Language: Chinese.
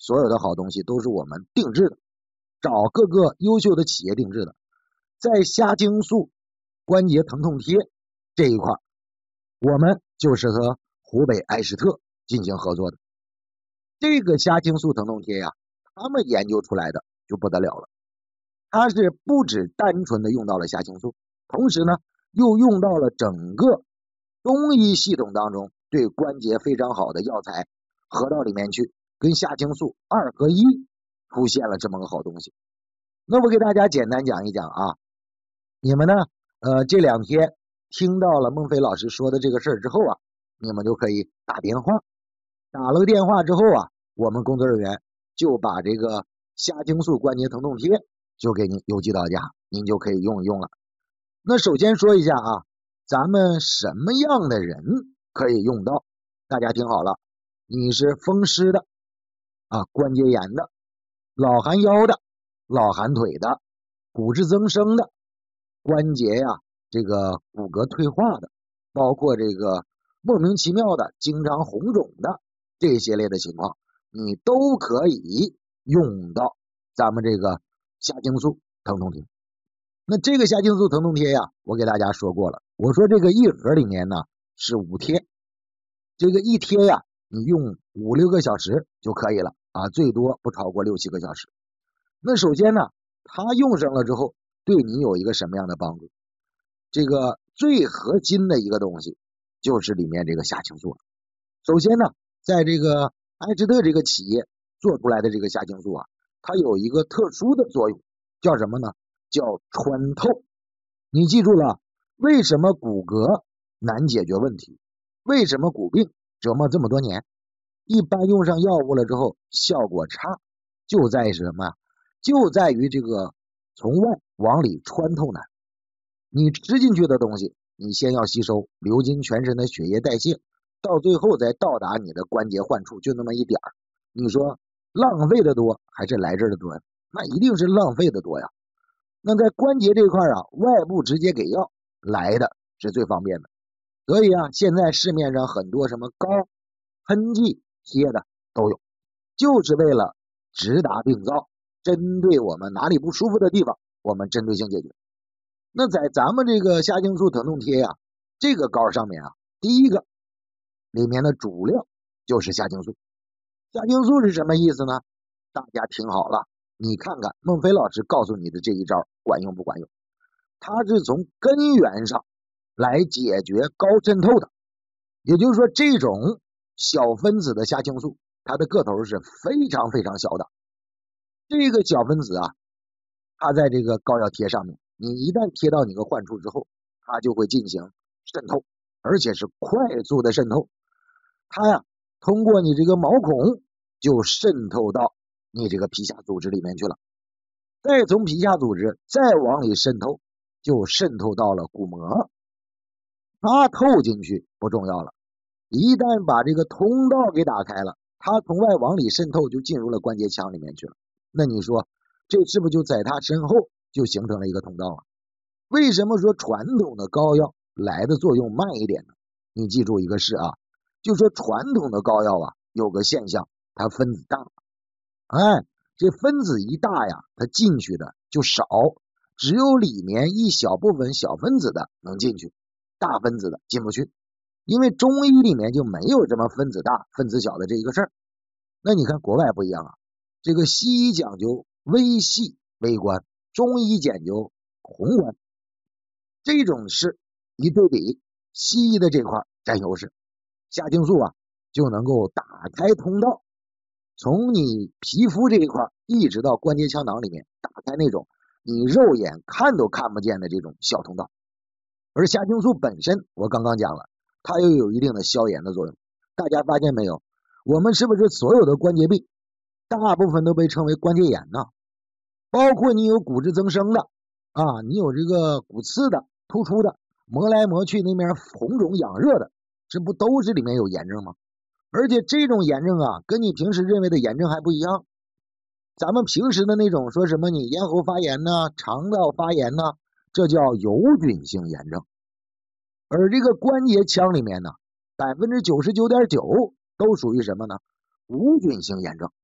所有的好东西都是我们定制的，找各个优秀的企业定制的。在虾精素关节疼痛贴这一块，我们就是和湖北艾仕特进行合作的。这个虾精素疼痛贴呀，他们研究出来的就不得了了，它是不只单纯的用到了虾精素，同时呢又用到了整个中医系统当中对关节非常好的药材合到里面去，跟虾精素2合1，出现了这么个好东西。那我给大家简单讲一讲啊，你们呢这2天听到了孟非老师说的这个事儿之后啊，你们就可以打电话，打了个电话之后啊，我们工作人员就把这个虾精素关节疼痛贴就给您邮寄到家，您就可以用一用了。那首先说一下啊，咱们什么样的人可以用到？大家听好了，你是风湿的啊，关节炎的，老寒腰的，老寒腿的，骨质增生的，关节呀这个骨骼退化的，包括这个莫名其妙的经常红肿的这些类的情况，你都可以用到咱们这个虾精素疼痛贴。那这个虾精素疼痛贴呀，我给大家说过了，我说这个一盒里面呢是5贴，这个一贴呀你用5-6个小时就可以了啊，最多不超过6-7个小时。那首先呢，它用上了之后对你有一个什么样的帮助？这个最核心的一个东西就是里面这个虾精素了。首先呢，在这个艾仕特这个企业做出来的这个虾精素啊，它有一个特殊的作用，叫什么呢？叫穿透。你记住了，为什么骨骼难解决问题？为什么骨病折磨这么多年？一般用上药物了之后效果差，就在于什么？就在于这个从外往里穿透难。你吃进去的东西，你先要吸收，流经全身的血液代谢，到最后再到达你的关节患处，就那么一点儿。你说浪费的多还是来这儿的多呀？那一定是浪费的多呀。那在关节这块啊，外部直接给药来的是最方便的。所以啊，现在市面上很多什么膏、喷剂贴的都有，就是为了直达病灶，针对我们哪里不舒服的地方，我们针对性解决。那在咱们这个虾精素疼痛贴呀，这个膏上面啊，第一个里面的主料就是虾精素。虾精素是什么意思呢？大家听好了，你看看孟非老师告诉你的这一招管用不管用？它是从根源上来解决高渗透的，也就是说这种小分子的虾精素，它的个头是非常非常小的。这个小分子啊，它在这个膏药贴上面，你一旦贴到你个患处之后，它就会进行渗透，而且是快速的渗透。它呀，通过你这个毛孔就渗透到你这个皮下组织里面去了，再从皮下组织再往里渗透，就渗透到了骨膜。它透进去不重要了，一旦把这个通道给打开了，它从外往里渗透，就进入了关节腔里面去了。那你说这是不是就在它身后就形成了一个通道啊？为什么说传统的膏药来的作用慢一点呢？你记住一个事啊，就说传统的膏药啊，有个现象，它分子大，这分子一大呀，它进去的就少，只有里面一小部分小分子的能进去，大分子的进不去。因为中医里面就没有这么分子大分子小的这一个事儿。那你看国外不一样啊，这个西医讲究微细微观，中医讲究宏观。这种是一对比，西医的这块占优势，虾精素啊就能够打开通道，从你皮肤这一块一直到关节腔囊里面，打开那种你肉眼看都看不见的这种小通道。而虾精素本身我刚刚讲了，它又有一定的消炎的作用。大家发现没有，我们是不是所有的关节病大部分都被称为关节炎呢？包括你有骨质增生的啊，你有这个骨刺的突出的，磨来磨去那边红肿痒热的，这不都是里面有炎症吗？而且这种炎症啊，跟你平时认为的炎症还不一样。咱们平时的那种说什么你咽喉发炎呢，肠道发炎呢，这叫有菌性炎症。而这个关节腔里面呢，99.9%都属于什么呢？无菌性炎症。